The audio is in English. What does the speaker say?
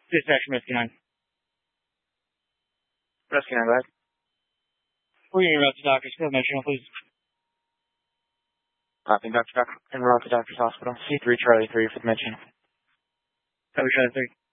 Dispatch from SK9. SK9, go ahead. We're going to route to doctors. Go mention, please. Copy, Dr. En route to doctor's hospital. C3 Charlie 3 for the mention. Copy, Charlie 3.